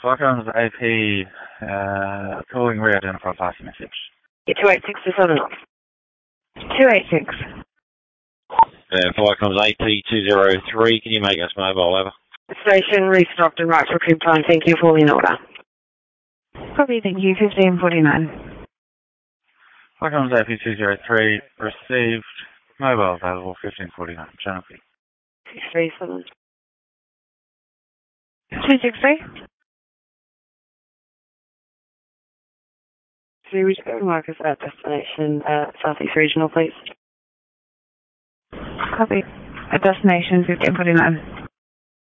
Welcome to AP, calling re-identified party message. Yeah, 286 to Southern. 286. Welcome to AP203, can you make us mobile, over? Station restocked and right for cream time. Thank you for in order. Copy, thank you. 1549. Welcome to AP203, received, mobile available, 1549. Channel P. 637. 263. Three go Marcus at destination Southeast Regional, please. Copy. At destination 1549.